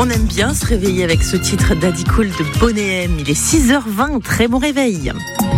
On aime bien se réveiller avec ce titre Daddy Cool de Boney M. Il est 6h20, très bon réveil.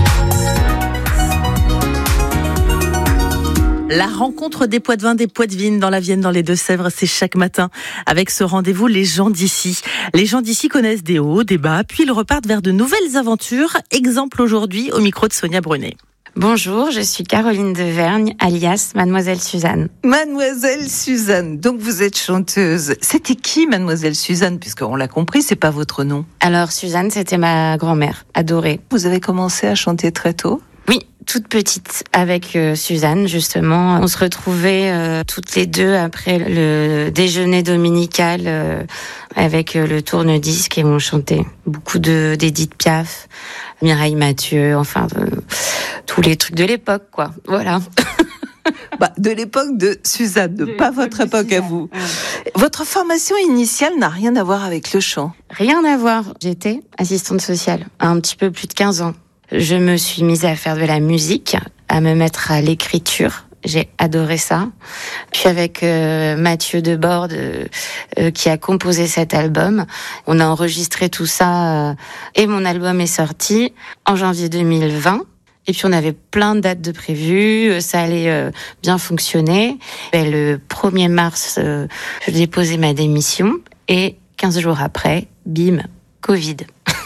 La rencontre des Poitevins, des Poitevines dans la Vienne, dans les Deux-Sèvres, c'est chaque matin. Avec ce rendez-vous, les gens d'ici. Les gens d'ici connaissent des hauts, des bas, puis ils repartent vers de nouvelles aventures. Exemple aujourd'hui au micro de Sonia Brunet. Bonjour, je suis Caroline de Vergne, alias Mademoiselle Suzanne. Mademoiselle Suzanne, donc vous êtes chanteuse. C'était qui Mademoiselle Suzanne, puisqu'on l'a compris, c'est pas votre nom? Alors Suzanne, c'était ma grand-mère, adorée. Vous avez commencé à chanter très tôt? Oui, toute petite, avec Suzanne justement. On se retrouvait toutes les deux après le déjeuner dominical avec le tourne-disque et on chantait beaucoup d'Édith Piaf, Mireille Mathieu, enfin tous les trucs de l'époque, quoi. Voilà. De l'époque de Suzanne, pas votre époque à vous. Votre formation initiale n'a rien à voir avec le chant? Rien à voir. J'étais assistante sociale, un petit peu plus de 15 ans. Je me suis mise à faire de la musique, à me mettre à l'écriture. J'ai adoré ça. Puis avec Mathieu Deborde, qui a composé cet album, on a enregistré tout ça et mon album est sorti en janvier 2020. Et puis on avait plein de dates de prévues, ça allait bien fonctionner. Et le 1er mars, je déposais ma démission et 15 jours après, bim, Covid.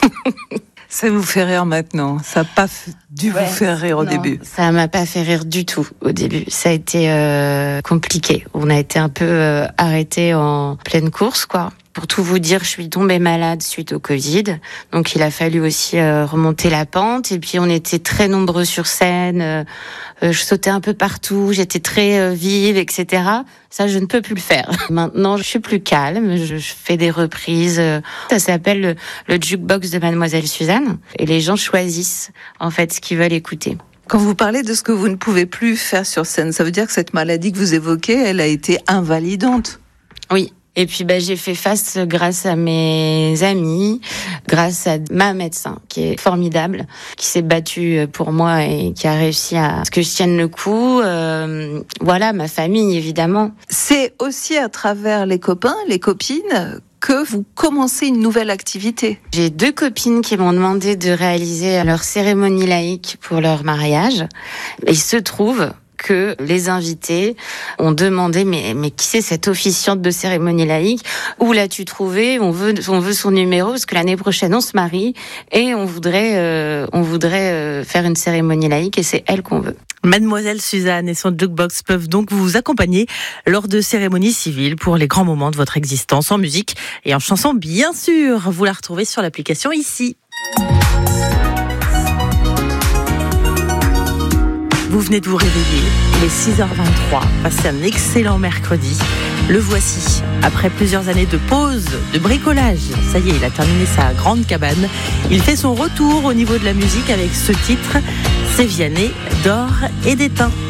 Ça vous fait rire maintenant? Ça n'a pas dû vous faire rire au début? Ça m'a pas fait rire du tout au début. Ça a été compliqué. On a été un peu arrêtés en pleine course, quoi. Pour tout vous dire, je suis tombée malade suite au Covid. Donc il a fallu aussi remonter la pente. Et puis on était très nombreux sur scène. Je sautais un peu partout. J'étais très vive, etc. Ça, je ne peux plus le faire. Maintenant, je suis plus calme. Je fais des reprises. Ça s'appelle le jukebox de Mademoiselle Suzanne. Et les gens choisissent, en fait, ce qu'ils veulent écouter. Quand vous parlez de ce que vous ne pouvez plus faire sur scène, ça veut dire que cette maladie que vous évoquez, elle a été invalidante? Oui. Et puis j'ai fait face grâce à mes amis, grâce à ma médecin qui est formidable, qui s'est battue pour moi et qui a réussi à ce que je tienne le coup. Voilà, ma famille évidemment. C'est aussi à travers les copains, les copines que vous commencez une nouvelle activité. J'ai 2 copines qui m'ont demandé de réaliser leur cérémonie laïque pour leur mariage. Et il se trouve que les invités ont demandé mais qui c'est cette officiante de cérémonie laïque? Où l'as-tu trouvé? On veut son numéro parce que l'année prochaine on se marie et on voudrait faire une cérémonie laïque et c'est elle qu'on veut. Mademoiselle Suzanne et son jukebox peuvent donc vous accompagner lors de cérémonies civiles pour les grands moments de votre existence en musique et en chanson bien sûr. Vous la retrouvez sur l'application ici. Vous venez de vous réveiller, il est 6h23, passez un excellent mercredi. Le voici, après plusieurs années de pause, de bricolage. Ça y est, il a terminé sa grande cabane. Il fait son retour au niveau de la musique avec ce titre, c'est Vianney d'or et d'étain.